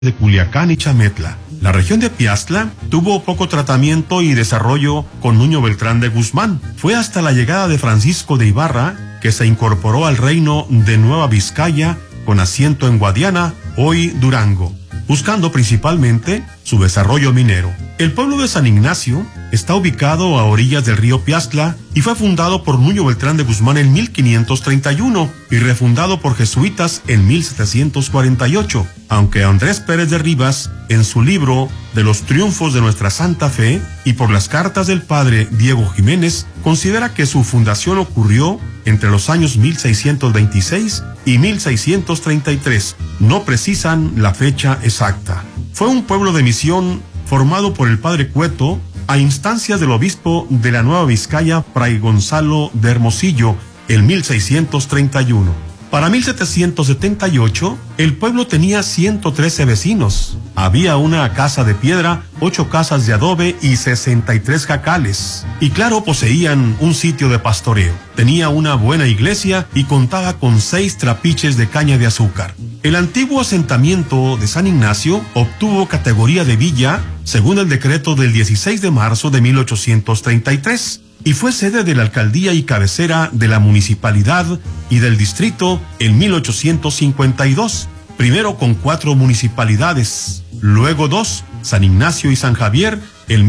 de Culiacán y Chametla. La región de Piastla tuvo poco tratamiento y desarrollo con Nuño Beltrán de Guzmán. Fue hasta la llegada de Francisco de Ibarra que se incorporó al reino de Nueva Vizcaya con asiento en Guadiana, hoy Durango, buscando principalmente su desarrollo minero. El pueblo de San Ignacio está ubicado a orillas del río Piastla y fue fundado por Nuño Beltrán de Guzmán en 1531 y refundado por jesuitas en 1748, aunque Andrés Pérez de Rivas, en su libro de los triunfos de nuestra Santa Fe y por las cartas del padre Diego Jiménez, considera que su fundación ocurrió entre los años 1626 y 1633. No precisan la fecha exacta. Fue un pueblo de misión formado por el padre Cueto a instancias del obispo de la Nueva Vizcaya, Fray Gonzalo de Hermosillo, en 1631. Para 1778, el pueblo tenía 113 vecinos. Había una casa de piedra, 8 casas de adobe y 63 jacales. Y claro, poseían un sitio de pastoreo. Tenía una buena iglesia y contaba con 6 trapiches de caña de azúcar. El antiguo asentamiento de San Ignacio obtuvo categoría de villa según el decreto del 16 de marzo de 1833. Y fue sede de la alcaldía y cabecera de la municipalidad y del distrito en 1852, primero con 4 municipalidades, luego 2, San Ignacio y San Javier, en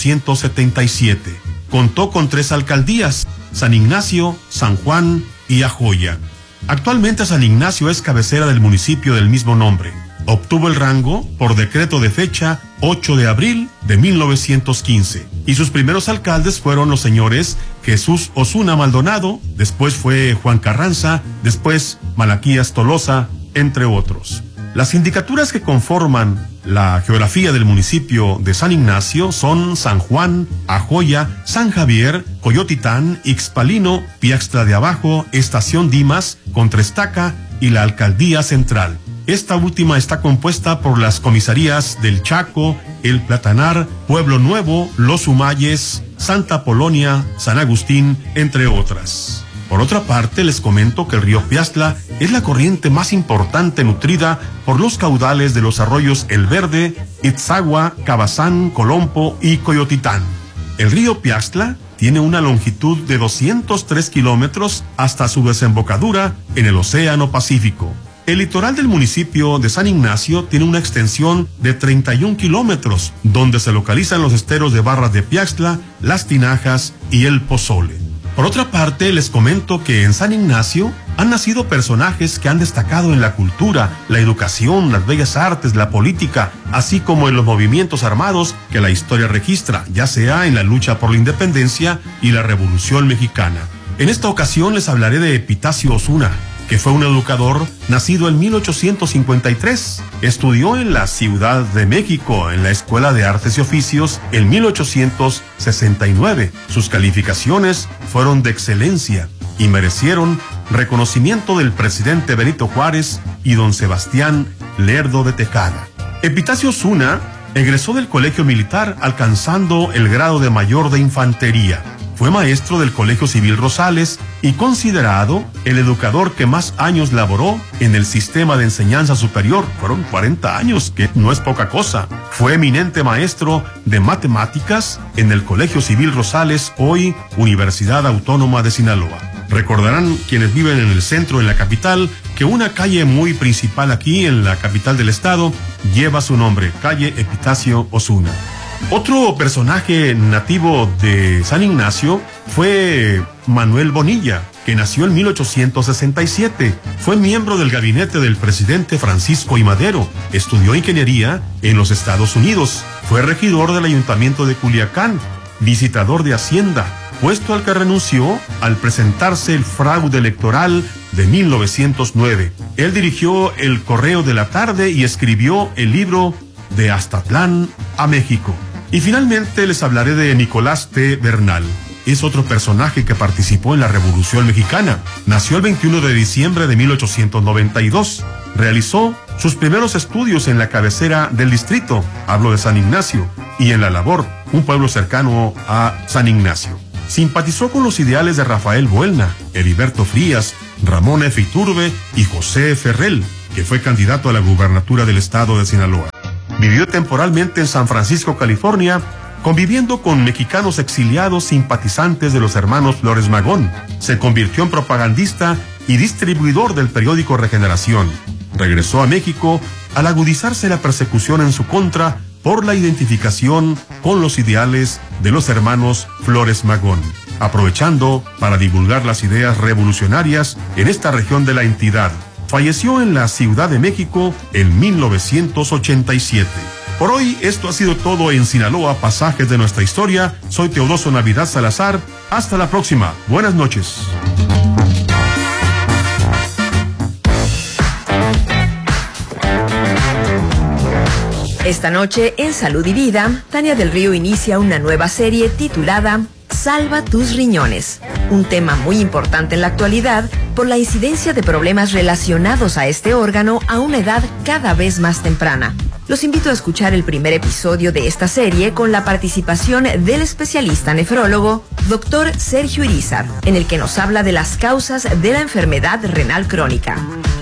1877. Contó con 3 alcaldías, San Ignacio, San Juan y Ajoya. Actualmente San Ignacio es cabecera del municipio del mismo nombre. Obtuvo el rango por decreto de fecha 8 de abril de 1915 y sus primeros alcaldes fueron los señores Jesús Osuna Maldonado, después fue Juan Carranza, después Malaquías Tolosa, entre otros. Las sindicaturas que conforman la geografía del municipio de San Ignacio son San Juan, Ajoya, San Javier, Coyotitán, Ixpalino, Piaxtla de Abajo, Estación Dimas, Contrestaca y la Alcaldía Central. Esta última está compuesta por las comisarías del Chaco, El Platanar, Pueblo Nuevo, Los Humayes, Santa Polonia, San Agustín, entre otras. Por otra parte, les comento que el río Piastla es la corriente más importante nutrida por los caudales de los arroyos El Verde, Itzagua, Cabazán, Colompo y Coyotitán. El río Piastla tiene una longitud de 203 kilómetros hasta su desembocadura en el Océano Pacífico. El litoral del municipio de San Ignacio tiene una extensión de 31 kilómetros, donde se localizan los esteros de Barras de Piaxtla, Las Tinajas y El Pozole. Por otra parte, les comento que en San Ignacio han nacido personajes que han destacado en la cultura, la educación, las bellas artes, la política, así como en los movimientos armados que la historia registra, ya sea en la lucha por la independencia y la Revolución Mexicana. En esta ocasión les hablaré de Epitacio Osuna, que fue un educador nacido en 1853. Estudió en la Ciudad de México, en la Escuela de Artes y Oficios, en 1869. Sus calificaciones fueron de excelencia y merecieron reconocimiento del presidente Benito Juárez y don Sebastián Lerdo de Tejada. Epitacio Osuna egresó del Colegio Militar alcanzando el grado de mayor de infantería. Fue maestro del Colegio Civil Rosales y considerado el educador que más años laboró en el sistema de enseñanza superior. Fueron 40 años, que no es poca cosa. Fue eminente maestro de matemáticas en el Colegio Civil Rosales, hoy Universidad Autónoma de Sinaloa. Recordarán quienes viven en el centro, en la capital, que una calle muy principal aquí en la capital del estado lleva su nombre, calle Epitacio Osuna. Otro personaje nativo de San Ignacio fue Manuel Bonilla, que nació en 1867. Fue miembro del gabinete del presidente Francisco I. Madero. Estudió ingeniería en los Estados Unidos. Fue regidor del ayuntamiento de Culiacán, visitador de Hacienda, puesto al que renunció al presentarse el fraude electoral de 1909. Él dirigió el Correo de la Tarde y escribió el libro De Aztatlán a México. Y finalmente les hablaré de Nicolás T. Bernal. Es otro personaje que participó en la Revolución Mexicana. Nació el 21 de diciembre de 1892. Realizó sus primeros estudios en la cabecera del distrito, hablo de San Ignacio, y en La Labor, un pueblo cercano a San Ignacio. Simpatizó con los ideales de Rafael Buelna, Heriberto Frías, Ramón F. Iturbe y José Ferrell. que fue candidato a la gubernatura del estado de Sinaloa. Vivió temporalmente en San Francisco, California, conviviendo con mexicanos exiliados simpatizantes de los hermanos Flores Magón. Se convirtió en propagandista y distribuidor del periódico Regeneración. Regresó a México al agudizarse la persecución en su contra por la identificación con los ideales de los hermanos Flores Magón, aprovechando para divulgar las ideas revolucionarias en esta región de la entidad. Falleció en la Ciudad de México en 1987. Por hoy, esto ha sido todo en Sinaloa, Pasajes de nuestra historia. Soy Teodoso Navidad Salazar. Hasta la próxima. Buenas noches. Esta noche, en Salud y Vida, Tania del Río inicia una nueva serie titulada Salva tus riñones, un tema muy importante en la actualidad por la incidencia de problemas relacionados a este órgano a una edad cada vez más temprana. Los invito a escuchar el primer episodio de esta serie con la participación del especialista nefrólogo, Dr. Sergio Irizar, en el que nos habla de las causas de la enfermedad renal crónica.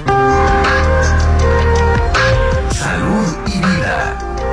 Salud y Vida.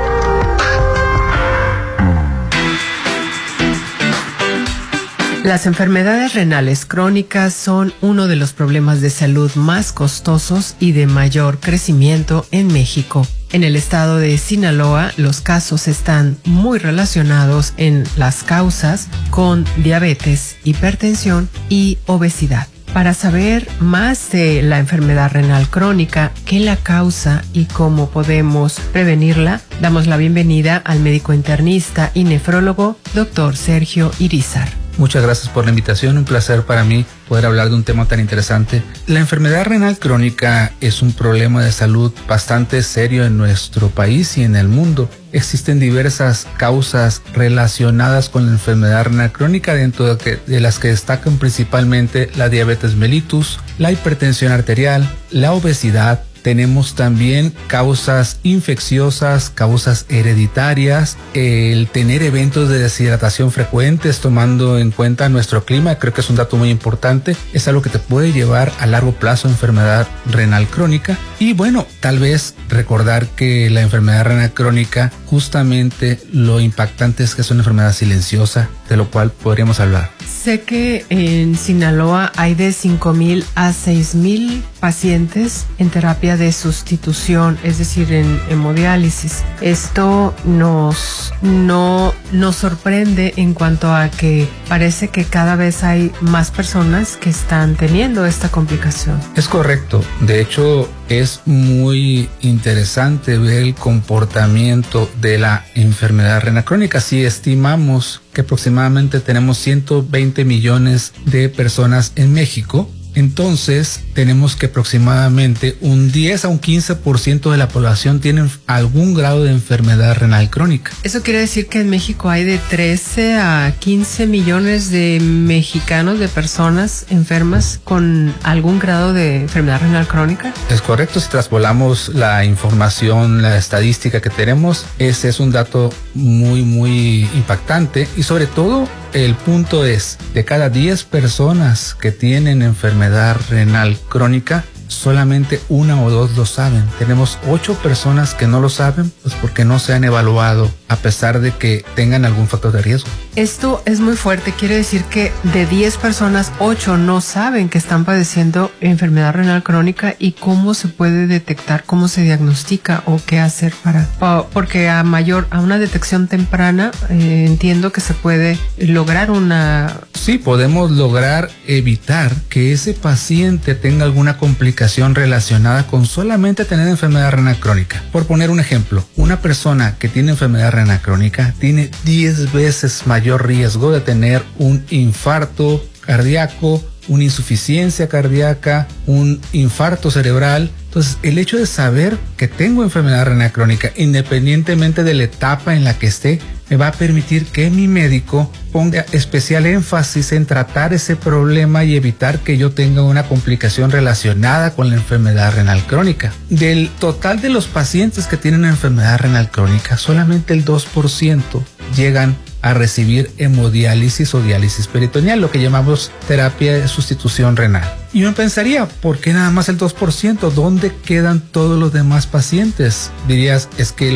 Las enfermedades renales crónicas son uno de los problemas de salud más costosos y de mayor crecimiento en México. En el estado de Sinaloa, los casos están muy relacionados en las causas con diabetes, hipertensión y obesidad. Para saber más de la enfermedad renal crónica, qué la causa y cómo podemos prevenirla, damos la bienvenida al médico internista y nefrólogo, Dr. Sergio Irizar. Muchas gracias por la invitación, un placer para mí poder hablar de un tema tan interesante. La enfermedad renal crónica es un problema de salud bastante serio en nuestro país y en el mundo. Existen diversas causas relacionadas con la enfermedad renal crónica, dentro de las que destacan principalmente la diabetes mellitus, la hipertensión arterial, la obesidad. Tenemos también causas infecciosas, causas hereditarias, el tener eventos de deshidratación frecuentes tomando en cuenta nuestro clima, creo que es un dato muy importante, es algo que te puede llevar a largo plazo a enfermedad renal crónica. Y bueno, tal vez recordar que la enfermedad renal crónica, justamente lo impactante es que es una enfermedad silenciosa, de lo cual podríamos hablar. Sé que en Sinaloa hay de 5,000 a 6,000 pacientes en terapia de sustitución, es decir, en hemodiálisis. Esto nos sorprende en cuanto a que parece que cada vez hay más personas que están teniendo esta complicación. Es correcto. De hecho, es muy interesante ver el comportamiento de la enfermedad renal crónica. Si estimamos que aproximadamente tenemos 120 millones de personas en México, entonces tenemos que aproximadamente un 10 a un 15% de la población tienen algún grado de enfermedad renal crónica. Eso quiere decir que en México hay de 13 a 15 millones de mexicanos, de personas enfermas con algún grado de enfermedad renal crónica. Es correcto, si traspolamos la información, la estadística que tenemos, ese es un dato muy impactante. Y sobre todo, el punto es, de cada 10 personas que tienen enfermedad renal crónica, solamente 1 o 2 lo saben. Tenemos 8 personas que no lo saben, pues porque no se han evaluado, a pesar de que tengan algún factor de riesgo. Esto es muy fuerte, quiere decir que de 10 personas, 8 no saben que están padeciendo enfermedad renal crónica. ¿Y cómo se puede detectar, cómo se diagnostica o qué hacer porque a una detección temprana entiendo que se puede lograr una... Sí, podemos lograr evitar que ese paciente tenga alguna complicación relacionada con solamente tener enfermedad renal crónica. Por poner un ejemplo, una persona que tiene enfermedad renal crónica tiene 10 veces mayor riesgo de tener un infarto cardíaco, una insuficiencia cardíaca, un infarto cerebral. Entonces, el hecho de saber que tengo enfermedad renal crónica, independientemente de la etapa en la que esté, me va a permitir que mi médico ponga especial énfasis en tratar ese problema y evitar que yo tenga una complicación relacionada con la enfermedad renal crónica. Del total de los pacientes que tienen enfermedad renal crónica, solamente el 2% llegan a recibir hemodiálisis o diálisis peritoneal, lo que llamamos terapia de sustitución renal. Y uno pensaría, ¿por qué nada más el 2%? ¿Dónde quedan todos los demás pacientes? Dirías, es que